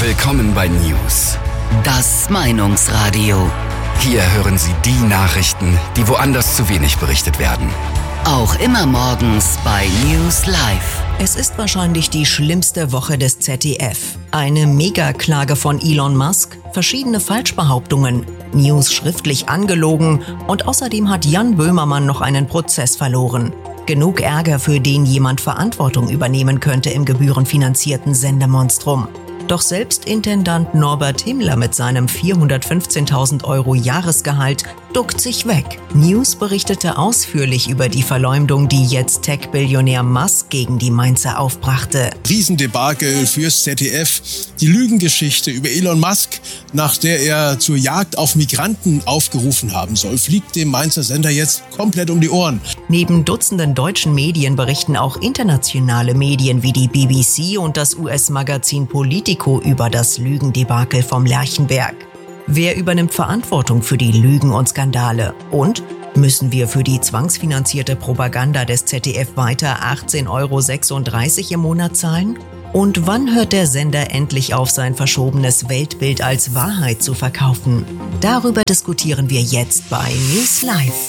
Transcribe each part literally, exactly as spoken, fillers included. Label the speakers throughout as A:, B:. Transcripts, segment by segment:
A: Willkommen bei News.
B: Das Meinungsradio.
A: Hier hören Sie die Nachrichten, die woanders zu wenig berichtet werden.
B: Auch immer morgens bei News Live.
C: Es ist wahrscheinlich die schlimmste Woche des Z D F. Eine Megaklage von Elon Musk, verschiedene Falschbehauptungen, News schriftlich angelogen und außerdem hat Jan Böhmermann noch einen Prozess verloren. Genug Ärger, für den jemand Verantwortung übernehmen könnte im gebührenfinanzierten Sendemonstrum. Doch selbst Intendant Norbert Himmler mit seinem vierhundertfünfzehntausend Euro Jahresgehalt duckt sich weg. News berichtete ausführlich über die Verleumdung, die jetzt Tech-Billionär Musk gegen die Mainzer aufbrachte.
D: Riesendebakel fürs Z D F. Die Lügengeschichte über Elon Musk, nach der er zur Jagd auf Migranten aufgerufen haben soll, fliegt dem Mainzer Sender jetzt komplett um die Ohren.
C: Neben Dutzenden deutschen Medien berichten auch internationale Medien wie die B B C und das U S-Magazin Politico über das Lügendebakel vom Lerchenberg. Wer übernimmt Verantwortung für die Lügen und Skandale? Und müssen wir für die zwangsfinanzierte Propaganda des Z D F weiter achtzehn Euro sechsunddreißig im Monat zahlen? Und wann hört der Sender endlich auf, sein verschobenes Weltbild als Wahrheit zu verkaufen? Darüber diskutieren wir jetzt bei News Live.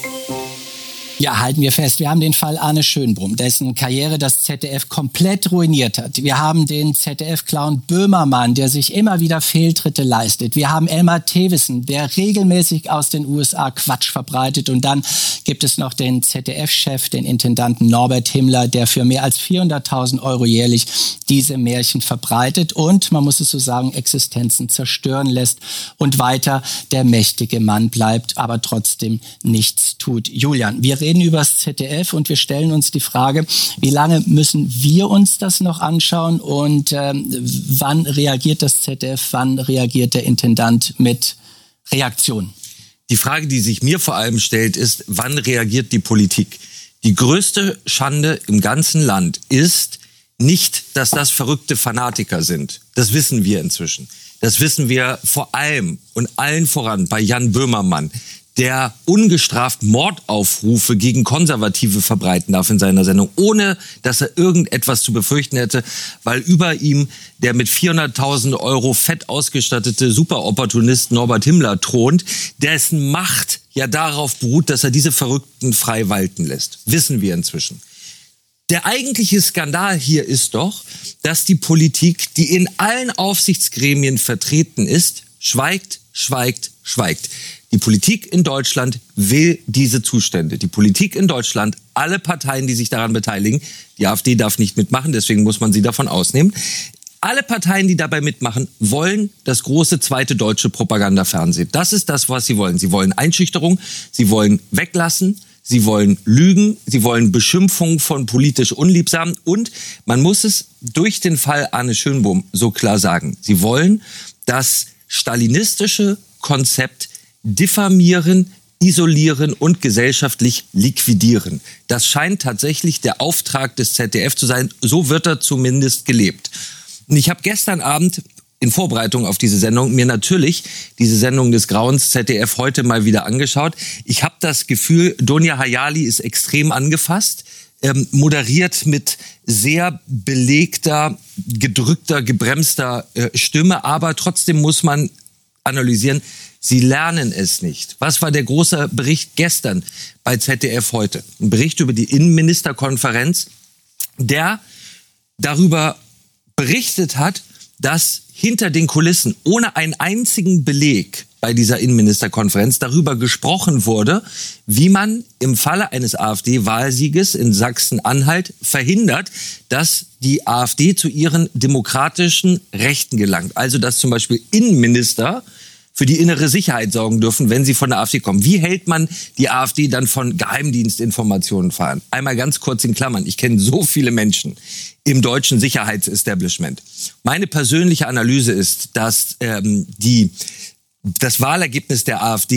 E: Ja, halten wir fest, wir haben den Fall Arne Schönbrunn, dessen Karriere das Z D F komplett ruiniert hat. Wir haben den Z D F-Clown Böhmermann, der sich immer wieder Fehltritte leistet. Wir haben Elmar Thewissen, der regelmäßig aus den U S A Quatsch verbreitet. Und dann gibt es noch den Z D F-Chef, den Intendanten Norbert Himmler, der für mehr als vierhunderttausend Euro jährlich diese Märchen verbreitet und, man muss es so sagen, Existenzen zerstören lässt. Und weiter der mächtige Mann bleibt, aber trotzdem nichts tut. Julian, wir reden über das Z D F und wir stellen uns die Frage, wie lange müssen wir uns das noch anschauen und ähm, wann reagiert das Z D F, wann reagiert der Intendant mit Reaktionen?
F: Die Frage, die sich mir vor allem stellt, ist, wann reagiert die Politik? Die größte Schande im ganzen Land ist nicht, dass das verrückte Fanatiker sind. Das wissen wir inzwischen. Das wissen wir vor allem und allen voran bei Jan Böhmermann, der ungestraft Mordaufrufe gegen Konservative verbreiten darf in seiner Sendung, ohne dass er irgendetwas zu befürchten hätte, weil über ihm der mit vierhunderttausend Euro fett ausgestattete Superopportunist Norbert Himmler thront, dessen Macht ja darauf beruht, dass er diese Verrückten frei walten lässt. Wissen wir inzwischen. Der eigentliche Skandal hier ist doch, dass die Politik, die in allen Aufsichtsgremien vertreten ist, schweigt, schweigt, schweigt. Die Politik in Deutschland will diese Zustände. Die Politik in Deutschland, alle Parteien, die sich daran beteiligen, die AfD darf nicht mitmachen, deswegen muss man sie davon ausnehmen. Alle Parteien, die dabei mitmachen, wollen das große zweite deutsche Propagandafernsehen. Das ist das, was sie wollen. Sie wollen Einschüchterung, sie wollen weglassen, sie wollen Lügen, sie wollen Beschimpfungen von politisch Unliebsamen und man muss es durch den Fall Arne Schönbrunn so klar sagen. Sie wollen das stalinistische Konzept diffamieren, isolieren und gesellschaftlich liquidieren. Das scheint tatsächlich der Auftrag des Z D F zu sein. So wird er zumindest gelebt. Und ich habe gestern Abend in Vorbereitung auf diese Sendung mir natürlich diese Sendung des Grauens Z D F heute mal wieder angeschaut. Ich habe das Gefühl, Donja Hayali ist extrem angefasst, ähm, moderiert mit sehr belegter, gedrückter, gebremster äh, Stimme, aber trotzdem muss man analysieren, sie lernen es nicht. Was war der große Bericht gestern bei Z D F heute? Ein Bericht über die Innenministerkonferenz, der darüber berichtet hat, dass hinter den Kulissen ohne einen einzigen Beleg bei dieser Innenministerkonferenz darüber gesprochen wurde, wie man im Falle eines AfD-Wahlsieges in Sachsen-Anhalt verhindert, dass die AfD zu ihren demokratischen Rechten gelangt. Also dass zum Beispiel Innenminister für die innere Sicherheit sorgen dürfen, wenn sie von der AfD kommen. Wie hält man die AfD dann von Geheimdienstinformationen fern? Einmal ganz kurz in Klammern. Ich kenne so viele Menschen im deutschen Sicherheitsestablishment. Meine persönliche Analyse ist, dass ähm, die, das Wahlergebnis der AfD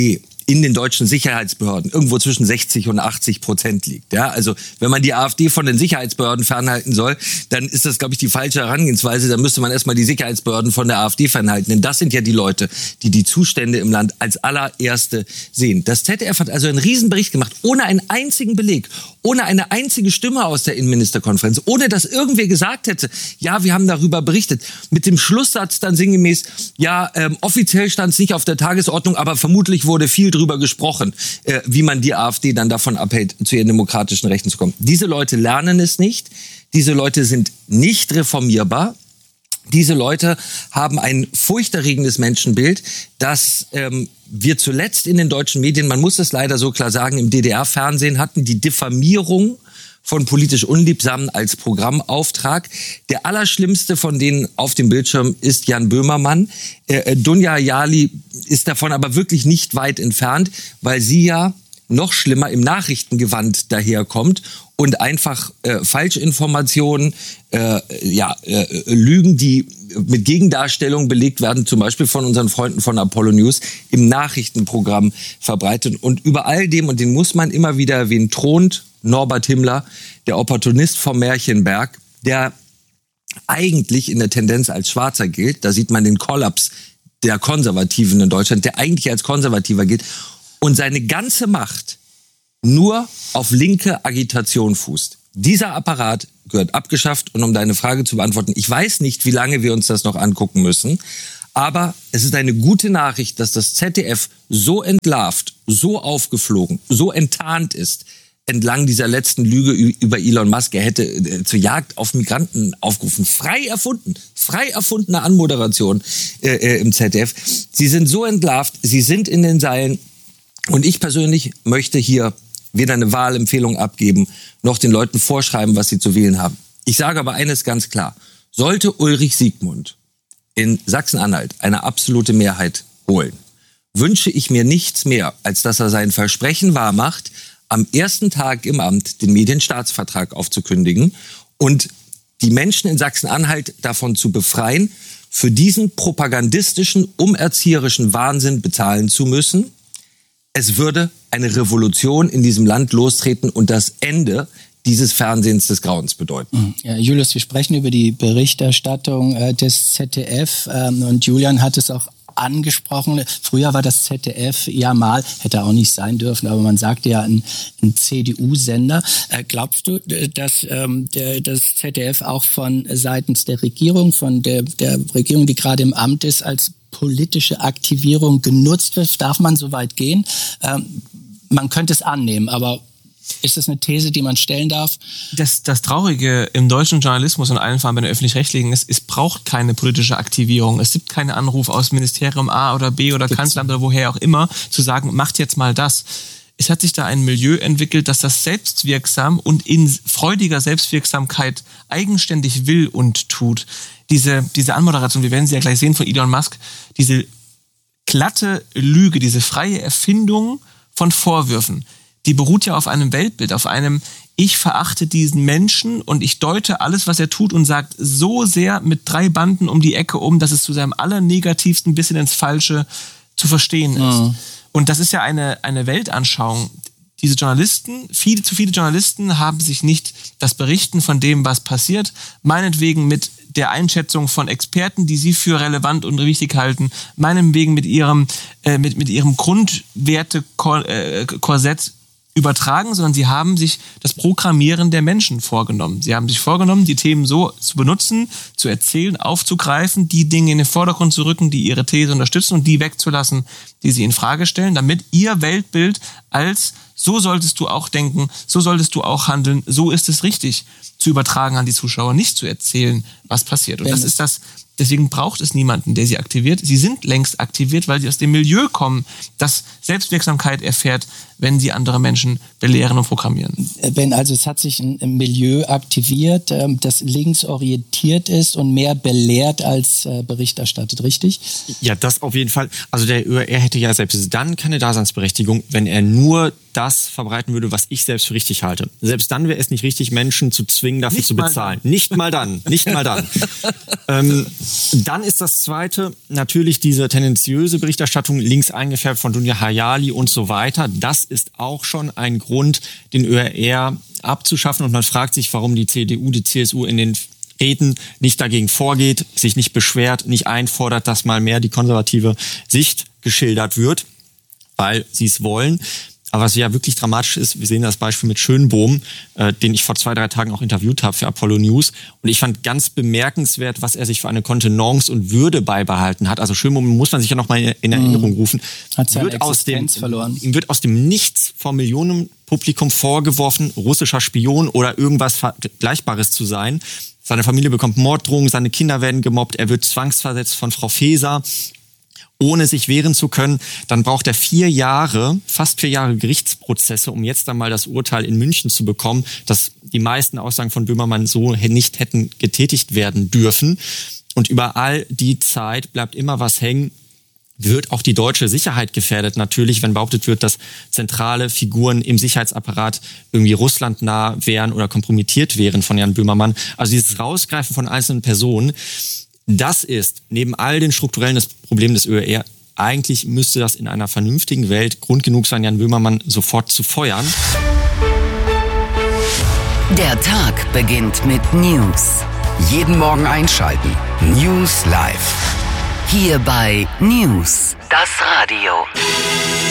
F: in den deutschen Sicherheitsbehörden irgendwo zwischen sechzig und achtzig Prozent liegt. Ja, also wenn man die AfD von den Sicherheitsbehörden fernhalten soll, dann ist das, glaube ich, die falsche Herangehensweise. Dann müsste man erstmal die Sicherheitsbehörden von der AfD fernhalten. Denn das sind ja die Leute, die die Zustände im Land als allererste sehen. Das Z D F hat also einen Riesenbericht gemacht, ohne einen einzigen Beleg, ohne eine einzige Stimme aus der Innenministerkonferenz, ohne dass irgendwer gesagt hätte, ja, wir haben darüber berichtet. Mit dem Schlusssatz dann sinngemäß, ja, ähm, offiziell stand es nicht auf der Tagesordnung, aber vermutlich wurde viel drüber gesprochen, äh, wie man die AfD dann davon abhält, zu ihren demokratischen Rechten zu kommen. Diese Leute lernen es nicht. Diese Leute sind nicht reformierbar. Diese Leute haben ein furchterregendes Menschenbild, das ähm, wir zuletzt in den deutschen Medien, man muss es leider so klar sagen, im D D R-Fernsehen hatten, die Diffamierung von politisch Unliebsamen als Programmauftrag. Der allerschlimmste von denen auf dem Bildschirm ist Jan Böhmermann. Äh, Dunja Hayali ist davon aber wirklich nicht weit entfernt, weil sie ja noch schlimmer im Nachrichtengewand daherkommt und einfach äh, Falschinformationen, äh, ja, äh, Lügen, die mit Gegendarstellungen belegt werden, zum Beispiel von unseren Freunden von Apollo News, im Nachrichtenprogramm verbreitet. Und über all dem, und den muss man immer wieder erwähnen, thront Norbert Himmler, der Opportunist vom Märchenberg, der eigentlich in der Tendenz als Schwarzer gilt. Da sieht man den Kollaps der Konservativen in Deutschland, der eigentlich als Konservativer gilt und seine ganze Macht nur auf linke Agitation fußt. Dieser Apparat gehört abgeschafft. Und um deine Frage zu beantworten, ich weiß nicht, wie lange wir uns das noch angucken müssen, aber es ist eine gute Nachricht, dass das Z D F so entlarvt, so aufgeflogen, so enttarnt ist, entlang dieser letzten Lüge über Elon Musk. Er hätte äh, zur Jagd auf Migranten aufgerufen. Frei erfunden. Frei erfundene Anmoderation äh, äh, im Z D F. Sie sind so entlarvt, sie sind in den Seilen. Und ich persönlich möchte hier weder eine Wahlempfehlung abgeben, noch den Leuten vorschreiben, was sie zu wählen haben. Ich sage aber eines ganz klar. Sollte Ulrich Siegmund in Sachsen-Anhalt eine absolute Mehrheit holen, wünsche ich mir nichts mehr, als dass er sein Versprechen wahrmacht, am ersten Tag im Amt den Medienstaatsvertrag aufzukündigen und die Menschen in Sachsen-Anhalt davon zu befreien, für diesen propagandistischen, umerzieherischen Wahnsinn bezahlen zu müssen. Es würde eine Revolution in diesem Land lostreten und das Ende dieses Fernsehens des Grauens bedeuten.
E: Ja, Julius, wir sprechen über die Berichterstattung äh, des Z D F ähm, und Julian hat es auch angesprochen. Früher war das Z D F ja mal, hätte auch nicht sein dürfen, aber man sagte ja ein, ein C D U-Sender. Äh, glaubst du, dass ähm, der, das Z D F auch von seitens der Regierung, von der, der Regierung, die gerade im Amt ist, als politische Aktivierung genutzt wird? Darf man so weit gehen? Ähm, man könnte es annehmen, aber ist das eine These, die man stellen darf?
G: Das, das Traurige im deutschen Journalismus und allen Fall bei den Öffentlich-Rechtlichen ist, es braucht keine politische Aktivierung. Es gibt keinen Anruf aus Ministerium A oder B oder Kanzleramt oder woher auch immer, zu sagen, macht jetzt mal das. Es hat sich da ein Milieu entwickelt, das das selbstwirksam und in freudiger Selbstwirksamkeit eigenständig will und tut. Diese, diese Anmoderation, wir werden sie ja gleich sehen von Elon Musk, diese glatte Lüge, diese freie Erfindung von Vorwürfen, die beruht ja auf einem Weltbild, auf einem, ich verachte diesen Menschen und ich deute alles, was er tut und sagt so sehr mit drei Banden um die Ecke um, dass es zu seinem allernegativsten bisschen ins Falsche zu verstehen ist. Mhm. Und das ist ja eine, eine Weltanschauung. Diese Journalisten, viele, zu viele Journalisten haben sich nicht das Berichten von dem, was passiert, meinetwegen mit der Einschätzung von Experten, die sie für relevant und wichtig halten, meinetwegen mit ihrem, äh, mit, mit ihrem Grundwertekorsett übertragen, sondern sie haben sich das Programmieren der Menschen vorgenommen. Sie haben sich vorgenommen, die Themen so zu benutzen, zu erzählen, aufzugreifen, die Dinge in den Vordergrund zu rücken, die ihre These unterstützen und die wegzulassen, die sie in Frage stellen, damit ihr Weltbild als so solltest du auch denken, so solltest du auch handeln, so ist es richtig, zu übertragen an die Zuschauer, nicht zu erzählen, was passiert. Und Wenn das ist das, deswegen braucht es niemanden, der sie aktiviert. Sie sind längst aktiviert, weil sie aus dem Milieu kommen, das Selbstwirksamkeit erfährt, wenn sie andere Menschen belehren und programmieren.
E: Wenn also es hat sich ein Milieu aktiviert, das linksorientiert ist und mehr belehrt als Bericht erstattet, richtig?
H: Ja, das auf jeden Fall. Also der, er hätte ja selbst dann keine Daseinsberechtigung, wenn er nur das verbreiten würde, was ich selbst für richtig halte. Selbst dann wäre es nicht richtig, Menschen zu zwingen, dafür
G: Nicht
H: zu bezahlen. Nicht mal dann. Nicht mal dann. ähm, dann ist das Zweite natürlich diese tendenziöse Berichterstattung, links eingefärbt von Dunja Hayali und so weiter. Das ist auch schon ein Grund, den Ö R R abzuschaffen. Und man fragt sich, warum die C D U, die C S U in den Reden nicht dagegen vorgeht, sich nicht beschwert, nicht einfordert, dass mal mehr die konservative Sicht geschildert wird, weil sie es wollen. Aber was ja wirklich dramatisch ist, wir sehen das Beispiel mit Schönbohm, äh, den ich vor zwei, drei Tagen auch interviewt habe für Apollo News. Und ich fand ganz bemerkenswert, was er sich für eine Kontenance und Würde beibehalten hat. Also Schönbohm muss man sich ja noch mal in, in Erinnerung rufen.
E: Hat seine
H: wird aus dem,
E: Existenz verloren.
H: Ihm wird aus dem Nichts vom Millionenpublikum vorgeworfen, russischer Spion oder irgendwas Vergleichbares zu sein. Seine Familie bekommt Morddrohungen, seine Kinder werden gemobbt, er wird zwangsversetzt von Frau Faeser, ohne sich wehren zu können. Dann braucht er vier Jahre, fast vier Jahre Gerichtsprozesse, um jetzt einmal das Urteil in München zu bekommen, dass die meisten Aussagen von Böhmermann so nicht hätten getätigt werden dürfen. Und über all die Zeit bleibt immer was hängen. Wird auch die deutsche Sicherheit gefährdet natürlich, wenn behauptet wird, dass zentrale Figuren im Sicherheitsapparat irgendwie russlandnah wären oder kompromittiert wären von Jan Böhmermann. Also dieses Rausgreifen von einzelnen Personen, das ist neben all den strukturellen Problemen des Ö R R, eigentlich müsste das in einer vernünftigen Welt Grund genug sein, Jan Böhmermann sofort zu feuern.
B: Der Tag beginnt mit News.
A: Jeden Morgen einschalten. News Live.
B: Hier bei News, das Radio.